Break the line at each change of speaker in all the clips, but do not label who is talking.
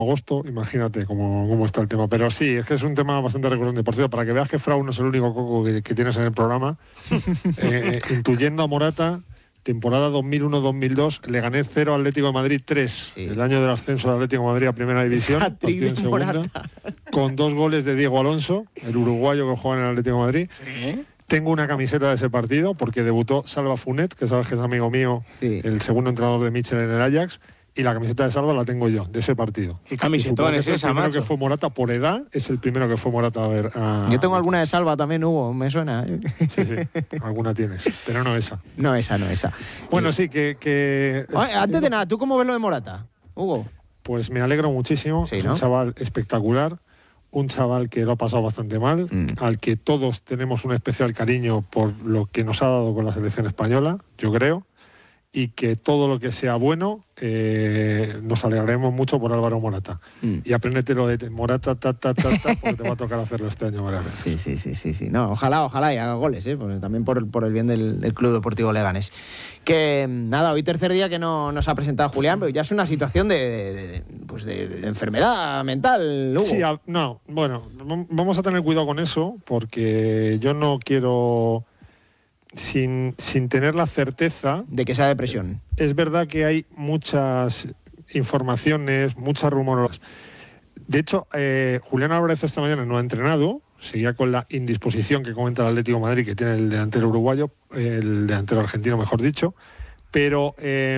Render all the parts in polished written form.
agosto, imagínate cómo está el tema. Pero sí, es que es un tema bastante recurrente. Por cierto, para que veas que Frau no es el único coco que tienes en el programa, intuyendo a Morata, temporada 2001-2002, Leganés 0, Atlético de Madrid 3. Sí. El año del ascenso del Atlético de Madrid a Primera División, partido en segunda, con 2 goles de Diego Alonso, el uruguayo que juega en el Atlético de Madrid. ¿Sí? Tengo una camiseta de ese partido porque debutó Salva Funet, que sabes que es amigo mío, sí, el segundo entrenador de Mitchell en el Ajax. Y la camiseta de Salva la tengo yo, de ese partido.
¿Qué camisetón es esa, macho?
El primero que fue Morata por edad, es el primero que fue Morata a ver.
Yo tengo alguna de Salva también, Hugo, me suena.
Sí, alguna tienes, pero no esa.
No esa.
Bueno, sí, que
Oye, antes de nada, ¿tú cómo ves lo de Morata, Hugo?
Pues me alegro muchísimo, sí, es un chaval espectacular, un chaval que lo ha pasado bastante mal, al que todos tenemos un especial cariño por lo que nos ha dado con la selección española, yo creo. Y que todo lo que sea bueno, nos alegraremos mucho por Álvaro Morata. Y apréndetelo de Morata, porque te va a tocar hacerlo este año, ¿vale?
Sí. No, ojalá y haga goles, porque también por el bien del Club Deportivo Leganés. Que nada, hoy tercer día que no nos ha presentado Julián, pero ya es una situación de enfermedad mental, Hugo.
Sí, bueno, vamos a tener cuidado con eso, porque yo no quiero... Sin tener la certeza
de que sea depresión.
Es verdad que hay muchas informaciones, muchas rumores. De hecho, Julián Álvarez esta mañana no ha entrenado, seguía con la indisposición que comenta el Atlético de Madrid, que tiene el delantero uruguayo, el delantero argentino, mejor dicho, pero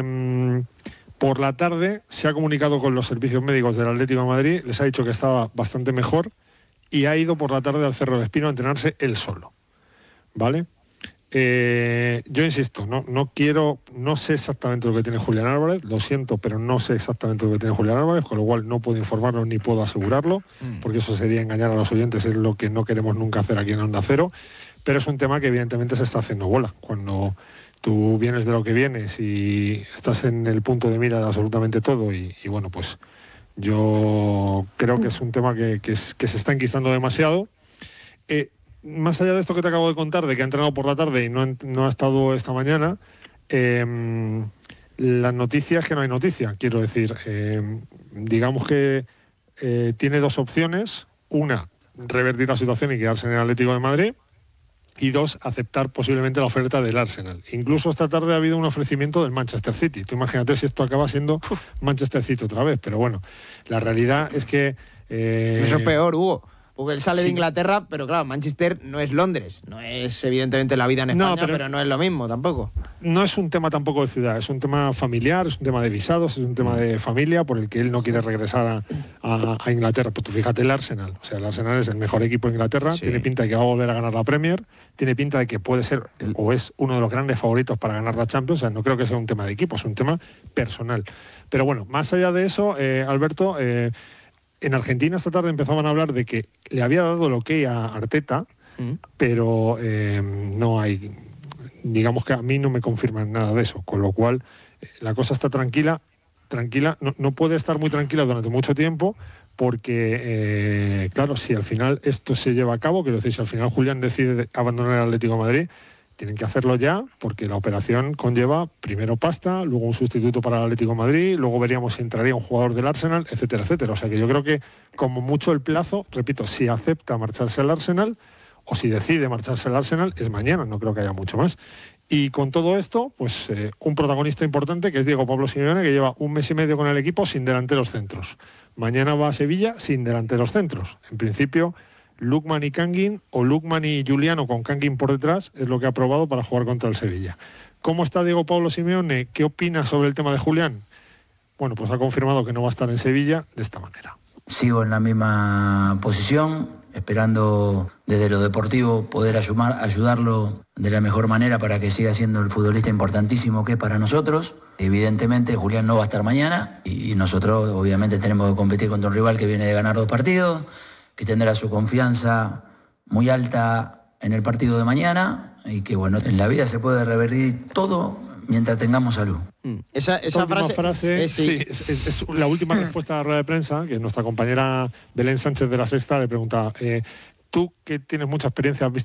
por la tarde se ha comunicado con los servicios médicos del Atlético de Madrid, les ha dicho que estaba bastante mejor y ha ido por la tarde al Cerro de Espino a entrenarse él solo, ¿vale? Yo insisto, no sé exactamente lo que tiene Julián Álvarez, lo siento, pero no sé exactamente lo que tiene Julián Álvarez, con lo cual no puedo informarlo ni puedo asegurarlo, porque eso sería engañar a los oyentes, es lo que no queremos nunca hacer aquí en Onda Cero, pero es un tema que evidentemente se está haciendo bola. Cuando tú vienes de lo que vienes y estás en el punto de mira de absolutamente todo y bueno, pues yo creo que es un tema que se está enquistando demasiado. Más allá de esto que te acabo de contar, de que ha entrenado por la tarde y no ha estado esta mañana, la noticia es que no hay noticia. Quiero decir, digamos que tiene 2 opciones. Una, revertir la situación y quedarse en el Atlético de Madrid. Y 2, aceptar posiblemente la oferta del Arsenal. Incluso esta tarde ha habido un ofrecimiento del Manchester City. Tú imagínate si esto acaba siendo Manchester City otra vez. Pero bueno, la realidad es que...
Eso es peor, Hugo. Porque él sale de Inglaterra, pero claro, Manchester no es Londres. No es evidentemente la vida en España, pero no es lo mismo tampoco.
No es un tema tampoco de ciudad, es un tema familiar, es un tema de visados, es un tema de familia por el que él no quiere regresar a Inglaterra. Pues tú fíjate el Arsenal. O sea, el Arsenal es el mejor equipo de Inglaterra, tiene pinta de que va a volver a ganar la Premier, tiene pinta de que puede ser o es uno de los grandes favoritos para ganar la Champions. O sea, no creo que sea un tema de equipo, es un tema personal. Pero bueno, más allá de eso, Alberto... En Argentina esta tarde empezaban a hablar de que le había dado el ok a Arteta, pero no hay, digamos que a mí no me confirman nada de eso, con lo cual la cosa está tranquila, no puede estar muy tranquila durante mucho tiempo, porque claro, si al final esto se lleva a cabo, quiero decir, si al final Julián decide abandonar el Atlético de Madrid, tienen que hacerlo ya, porque la operación conlleva primero pasta, luego un sustituto para el Atlético de Madrid, luego veríamos si entraría un jugador del Arsenal, etcétera, etcétera. O sea que yo creo que como mucho el plazo, repito, si acepta marcharse al Arsenal o si decide marcharse al Arsenal, es mañana, no creo que haya mucho más. Y con todo esto, pues un protagonista importante que es Diego Pablo Simeone, que lleva 1 mes y medio con el equipo sin delanteros centros. Mañana va a Sevilla sin delanteros centros. En principio... Lukman y Kangin, o Lukman y Juliano con Kangin por detrás, es lo que ha aprobado para jugar contra el Sevilla. ¿Cómo está Diego Pablo Simeone? ¿Qué opina sobre el tema de Julián? Bueno, pues ha confirmado que no va a estar en Sevilla de esta manera.
Sigo en la misma posición, esperando desde lo deportivo poder ayudarlo de la mejor manera para que siga siendo el futbolista importantísimo que es para nosotros. Evidentemente Julián no va a estar mañana y nosotros obviamente tenemos que competir contra un rival que viene de ganar 2 partidos, que tendrá su confianza muy alta en el partido de mañana y que bueno, en la vida se puede revertir todo mientras tengamos salud.
Esa frase es la última respuesta a la rueda de prensa, que nuestra compañera Belén Sánchez de La Sexta le pregunta, tú que tienes mucha experiencia, has visto